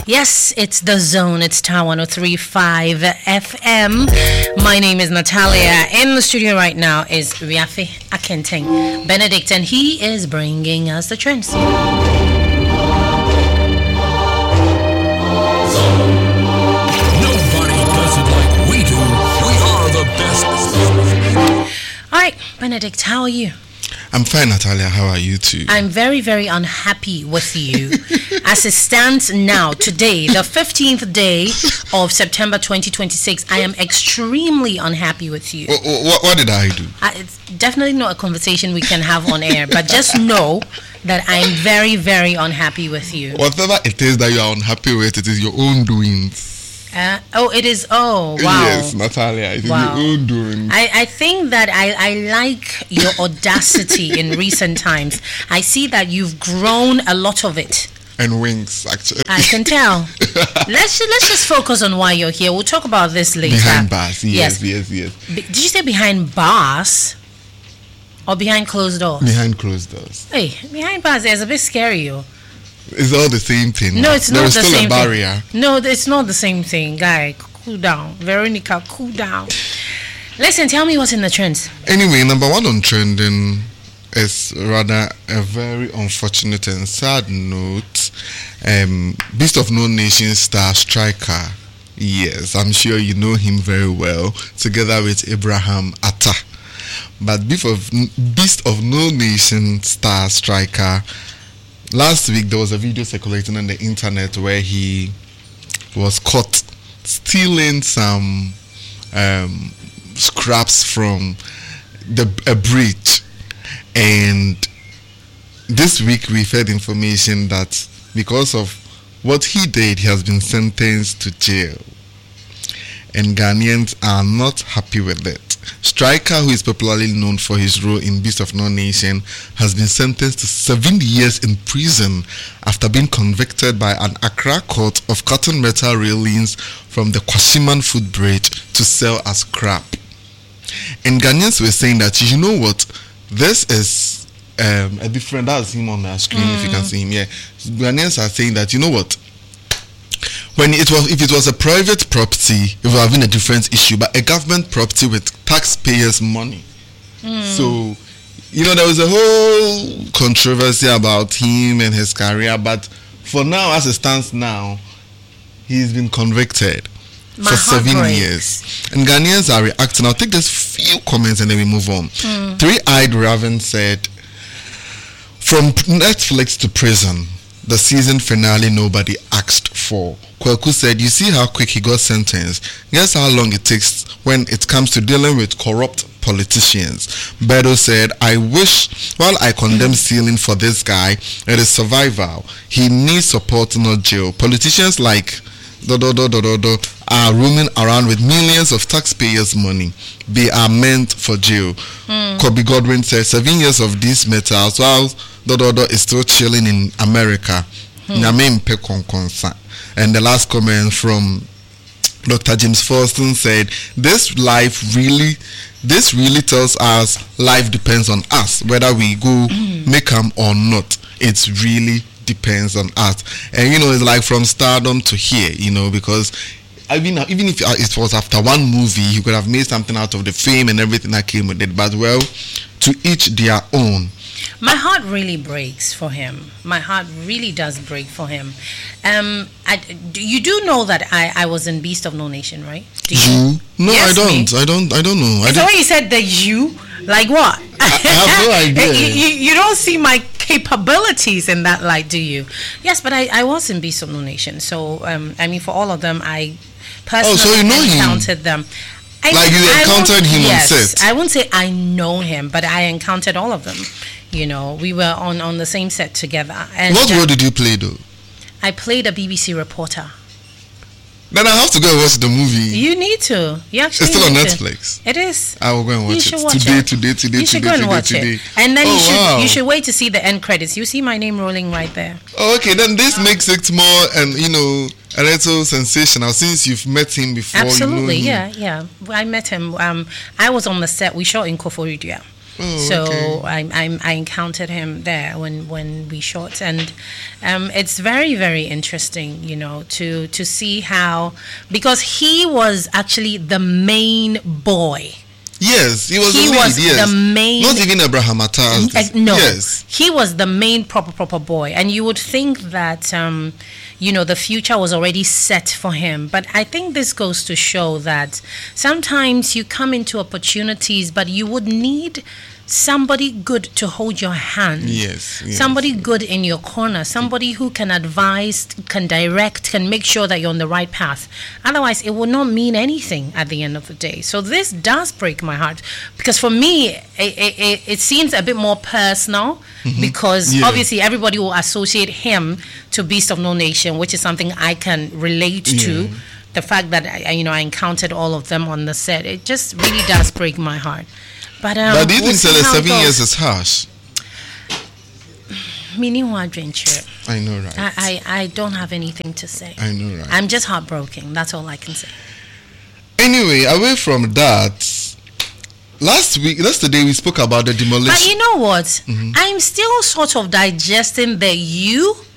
Yes, it's The Zone. It's Star 103.5 FM. My name is Natalia. In the studio right now is Riafe Akenteng Benedict, and he is bringing us the trends. All right, Benedict, how are you? I'm fine, Natalia. How are you too? I'm very, very unhappy with you. As it stands now, today, the 15th day of September 2026, I am extremely unhappy with you. What did I do? It's definitely not a conversation we can have on air, but just know that I'm very, very unhappy with you. Whatever it is that you are unhappy with, it is your own doings. It is. Oh, wow. Yes, Natalia, it is your own doing. I think that I like your audacity in recent times. I see that you've grown a lot of it. And wings, actually. I can tell. Let's just focus on why you're here. We'll talk about this later. Behind bars, yes. Did you say behind bars? Or behind closed doors? Behind closed doors. Hey, behind bars is a bit scary, yo. It's all the same thing. No, it's not the same thing. There is still a barrier. No, it's not the same thing. Guy, cool down. Veronica, cool down. Listen, tell me what's in the trends. Anyway, number one on trending is rather a very unfortunate and sad note. Beast of No Nation star striker. Yes, I'm sure you know him very well. Together with Abraham Atta. But Beast of No Nation star striker, last week there was a video circulating on the internet where he was caught stealing some scraps from a bridge, and this week we've heard information that because of what he did, he has been sentenced to jail, and Ghanaians are not happy with it. Striker, who is popularly known for his role in Beast of No Nation, has been sentenced to 7 years in prison after being convicted by an Accra court of cutting metal railings from the Kwashiman footbridge to sell as scrap. And Ghanaians were saying that, you know what, this is a different, that's him on the screen, if you can see him, yeah. Ghanaians are saying that, you know what, if it was a private property, it would have been a different issue, but a government property with taxpayers' money. So, there was a whole controversy about him and his career, but for now, as it stands now, he's been convicted for 7 years. And Ghanaians are reacting. I'll take just few comments and then we move on. Three-Eyed Raven said, "From Netflix to prison, the season finale nobody asked for." Kweku said, "You see how quick he got sentenced. Guess how long it takes when it comes to dealing with corrupt politicians." Bedo said, "While I condemn stealing for this guy, it is survival. He needs support, not jail. Politicians like are roaming around with millions of taxpayers' money. They are meant for jail." Kobe Godwin said, 7 years of these metals while is still chilling in America. And the last comment from Dr. James Forston said, this really tells us life depends on us, whether we go make them or not. It really depends on us. And it's like from stardom to here, because even if it was after one movie, you could have made something out of the fame and everything that came with it. But well, to each their own. My heart really breaks for him. My heart really does break for him. You do know that I was in Beast of No Nation, right? You? No, yes, I don't know. So when you said that you, like what? I have no idea. You don't see my capabilities in that light, do you? Yes, but I was in Beast of No Nation. So, for all of them, I personally encountered them. You encountered him on set? Yes, I wouldn't say I know him, but I encountered all of them. We were on the same set together. And what role did you play though? I played a BBC reporter. Then I have to go and watch the movie. You need to. You actually. It's still on Netflix. It is. I will go and watch it. Today. You should go and watch it. And then you should wait to see the end credits. You see my name rolling right there. Oh, okay. Then this makes it more and a little sensational since you've met him before. Absolutely. Yeah. I met him. I was on the set. We shot in Koforidua. So okay. I encountered him there when we shot, and it's very, very interesting, to see how, because he was actually the main boy. Yes, he was He the lead. was Yes, the main. not even Abraham Atas. No, Yes, he was the main proper boy, and you would think that the future was already set for him. But I think this goes to show that sometimes you come into opportunities, but you would need somebody good to hold your hand. Yes. Somebody good in your corner, somebody who can advise, can direct, can make sure that you're on the right path. Otherwise, it will not mean anything at the end of the day. So this does break my heart, because for me, it seems a bit more personal, because obviously everybody will associate him to Beast of No Nation, which is something I can relate to. The fact that I encountered all of them on the set, it just really does break my heart. But do you think so the 7 years is harsh? I know, right? I don't have anything to say. I know, right? I'm just heartbroken. That's all I can say. Anyway, away from that, yesterday we spoke about the demolition. But you know what? I'm still sort of digesting the